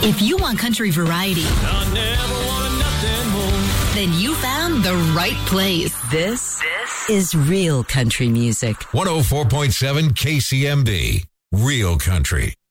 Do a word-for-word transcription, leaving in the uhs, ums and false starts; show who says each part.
Speaker 1: If you want country variety,
Speaker 2: I never wanted nothing more.
Speaker 1: Then you found the right place. This, this is real country music.
Speaker 3: one oh four point seven K C M B. Real country.